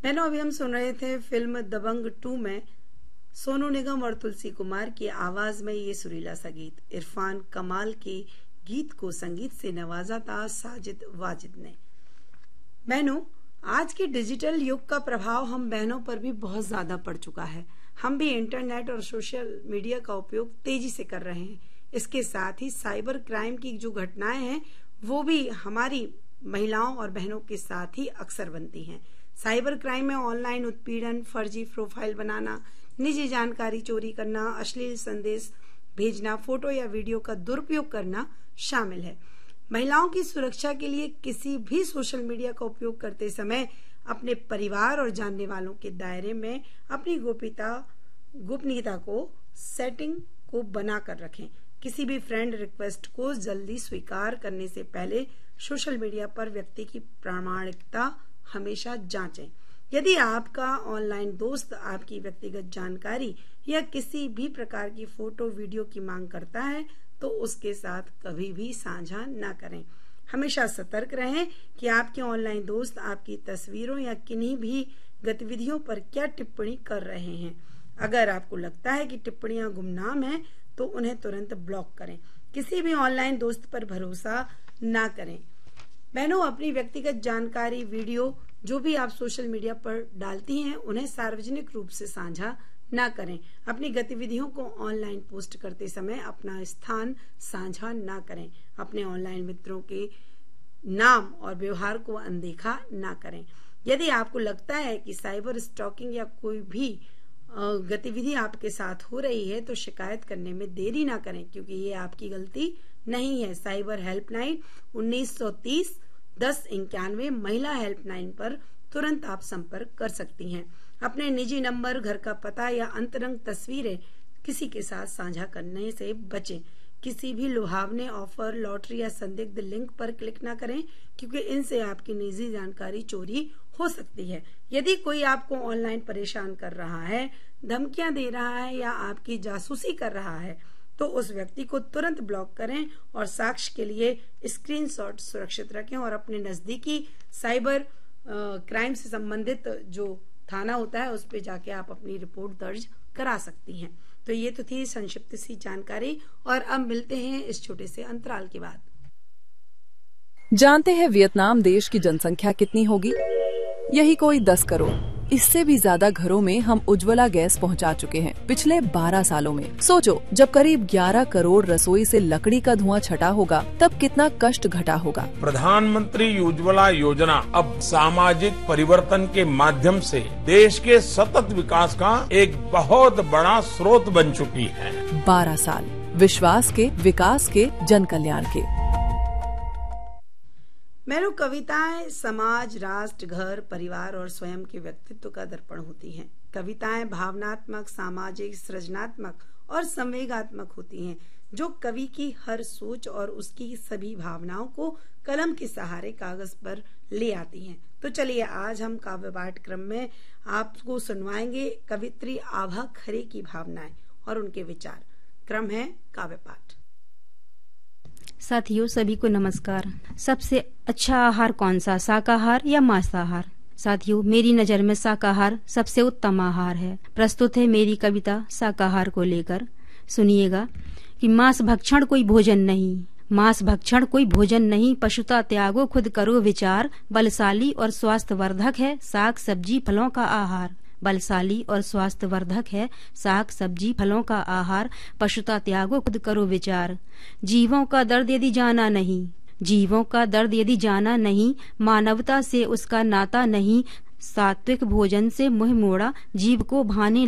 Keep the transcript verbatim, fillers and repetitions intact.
बहनों, अभी हम सुन रहे थे फिल्म दबंग टू में सोनू निगम और तुलसी कुमार की आवाज में ये सुरीला सा गीत। इरफान कमाल के गीत को संगीत से नवाजा था साजिद वाजिद ने। बहनों, आज के डिजिटल युग का प्रभाव हम बहनों पर भी बहुत ज्यादा पड़ चुका है। हम भी इंटरनेट और सोशल मीडिया का उपयोग तेजी से कर रहे हैं। इसके साथ ही साइबर क्राइम की जो घटनाएं हैं वो भी हमारी महिलाओं और बहनों के साथ ही अक्सर बनती हैं। साइबर क्राइम में ऑनलाइन उत्पीड़न, फर्जी प्रोफाइल बनाना, निजी जानकारी चोरी करना, अश्लील संदेश भेजना, फोटो या वीडियो का दुरुपयोग करना शामिल है। महिलाओं की सुरक्षा के लिए किसी भी सोशल मीडिया का उपयोग करते समय अपने परिवार और जानने वालों के दायरे में अपनी गोपनीयता गोपनीयता को सेटिंग को बनाकर रखें। किसी भी फ्रेंड रिक्वेस्ट को जल्दी स्वीकार करने से पहले सोशल मीडिया पर व्यक्ति की प्रामाणिकता हमेशा जांचें। यदि आपका ऑनलाइन दोस्त आपकी व्यक्तिगत जानकारी या किसी भी प्रकार की फोटो वीडियो की मांग करता है तो उसके साथ कभी भी साझा न करें। हमेशा सतर्क रहें कि आपके ऑनलाइन दोस्त आपकी तस्वीरों या किन्हीं भी गतिविधियों पर क्या टिप्पणी कर रहे हैं। अगर आपको लगता है कि टिप्पणियां गुमनाम हैं तो उन्हें तुरंत ब्लॉक करें। किसी भी ऑनलाइन दोस्त पर भरोसा न करें। बहनों, अपनी व्यक्तिगत जानकारी, वीडियो जो भी आप सोशल मीडिया पर डालती हैं उन्हें सार्वजनिक रूप से साझा न करें। अपनी गतिविधियों को ऑनलाइन पोस्ट करते समय अपना स्थान साझा न करें। अपने ऑनलाइन मित्रों के नाम और व्यवहार को अनदेखा न करें। यदि आपको लगता है कि साइबर स्टॉकिंग या कोई भी गतिविधि आपके साथ हो रही है तो शिकायत करने में देरी ना करें, क्योंकि ये आपकी गलती नहीं है। साइबर हेल्पलाइन उन्नीस सौ तीस दस इक्यानवे महिला हेल्पलाइन पर तुरंत आप संपर्क कर सकती हैं। अपने निजी नंबर, घर का पता या अंतरंग तस्वीरें किसी के साथ साझा करने से बचें। किसी भी लुभावने ऑफर, लॉटरी या संदिग्ध लिंक पर क्लिक न करें, क्योंकि इनसे आपकी निजी जानकारी चोरी हो सकती है। यदि कोई आपको ऑनलाइन परेशान कर रहा है, धमकियां दे रहा है या आपकी जासूसी कर रहा है तो उस व्यक्ति को तुरंत ब्लॉक करें और साक्ष्य के लिए स्क्रीनशॉट सुरक्षित रखें और अपने नजदीकी साइबर क्राइम से संबंधित जो थाना होता है उस पे जाके आप अपनी रिपोर्ट दर्ज करा सकती हैं। तो ये तो थी संक्षिप्त सी जानकारी और अब मिलते हैं इस छोटे से अंतराल के बाद। जानते हैं वियतनाम देश की जनसंख्या कितनी होगी? यही कोई दस करोड़। इससे भी ज्यादा घरों में हम उज्ज्वला गैस पहुंचा चुके हैं पिछले बारह सालों में। सोचो, जब करीब ग्यारह करोड़ रसोई से लकड़ी का धुआं छटा होगा तब कितना कष्ट घटा होगा। प्रधानमंत्री उज्ज्वला योजना अब सामाजिक परिवर्तन के माध्यम से देश के सतत विकास का एक बहुत बड़ा स्रोत बन चुकी है। बारह साल विश्वास के, विकास के, जन कल्याण के। मैंने कविताएं समाज, राष्ट्र, घर, परिवार और स्वयं के व्यक्तित्व का दर्पण होती हैं। कविताएं भावनात्मक, सामाजिक, सृजनात्मक और संवेगात्मक होती हैं, जो कवि की हर सोच और उसकी सभी भावनाओं को कलम के सहारे कागज पर ले आती हैं। तो चलिए, आज हम काव्य पाठ क्रम में आपको सुनवाएंगे कवित्री आभा खरे की भावनाएं और उनके विचार। क्रम है काव्य पाठ। साथियों, सभी को नमस्कार। सबसे अच्छा आहार कौन सा, शाकाहार या मांसाहार? साथियों, मेरी नजर में शाकाहार सबसे उत्तम आहार है। प्रस्तुत है मेरी कविता शाकाहार को लेकर। सुनिएगा कि मांस भक्षण कोई भोजन नहीं, मांस भक्षण कोई भोजन नहीं, पशुता त्यागो खुद करो विचार, बलशाली और स्वास्थ्यवर्धक है साग सब्जी फलों का आहार। बलशाली और स्वास्थ्यवर्धक है साग सब्जी फलों का आहार, पशुता त्यागो खुद करो विचार। जीवों का दर्द यदि जाना नहीं, जीवों का दर्द यदि जाना नहीं, मानवता से उसका नाता नहीं, सात्विक भोजन से मुंह मोड़ा जीव को भाने